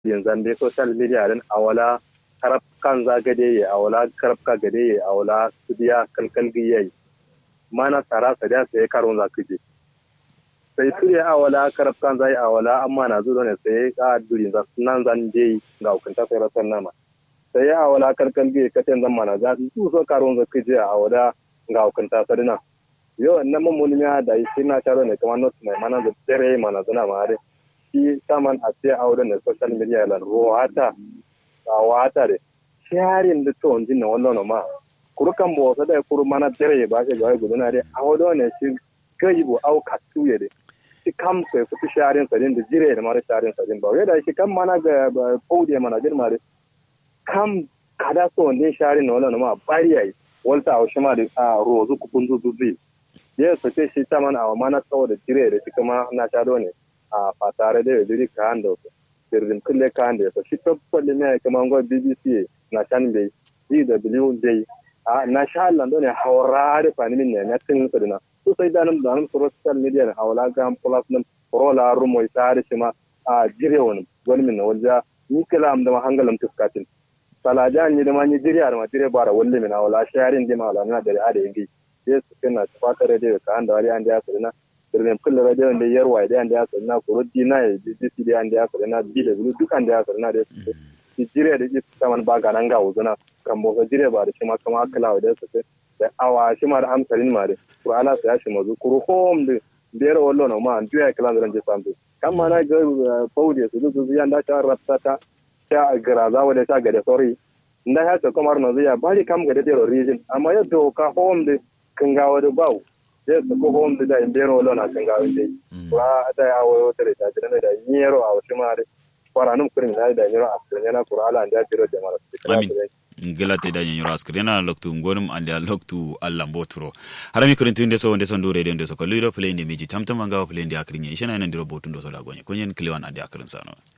yanzu dai social media din awala karab kan za gade ya awala karab ka gade ya awala sudiya kalkal giyayi mana tara sada sai karon za kuje sai sudiya awala karab kan zai awala amma na zuwa ne sai ka duri za nan zan je ga hukunta sai rasan nama sai awala kalkal giyayi katen zan mana za su so karon za kuje awala ga hukunta sadina yo nan mun ya da shi na taro ne kamar not mai mana da dare mana zuna ma dai shi saman a sai auren da social media lan wata da sharing da to onjin na wannan ma kurukan bo sa da kuru mana dare ba shi ga gudu na dai awodo ne shi gaji bo au katuye dai shi kam sai ku sharing sadin da jire da mara sharing sadin ba wai da shi kam mana ga podium mana jin mare kam kada so ne sharing na wannan ma bari yayi walta au shi ma da rozu ku kunzu zubi yes sai shi taman a mana tsawo da jire da shi kuma na shado ne a fatare da yadda ka handa su sirrin kulle ka handa ya shi tabbali ne kuma ngo BBC na shan bai DWJ a na sha Allah ne hawara da fanimin ne na tin su dina su sai da nan social media ne hawala ga plus nan rola rumo tare shi ma a jire wani min na walja ni kala am da hangalam tuskatin salajan ni da ma ni jire ar ma jire bara walle min hawala sharing di ma na da ada yangi yes kana fatare da ka handa wari an da su dina sirrin kulle radio da yarwa da ya sanna ko dina ya BBC da ya sanna DW dukan da ya sanna da shi jire da shi saman ba ganan ga uzuna kan bo jire ba da shi ma kama kala da su da awa shi ma da amsarin ma da ko ala sai shi mazu ko home da biyar wallo no ma antu ya kala da je sambe kan ma na ga paude su su yan da ta rabta ta garaza wa da ta ga da sorry inda ya ta kamar no zai ba kam ga da region amma ya doka home da kan ga wa da bawo yes ko hom da imbero lo na kanga wende wa da ya wo tere ta tene da nyero a shimare para num kurin da nyero asrenya na kurala anda tiro de mara ngelate da nyero askrena loktu ngonum anda loktu allambotro harami kurin tunde so wonde son dure de so ko liro play de meji tamtam manga play de akrinya ishana nan diro botundo so da gonye konyen kliwan anda akrin sano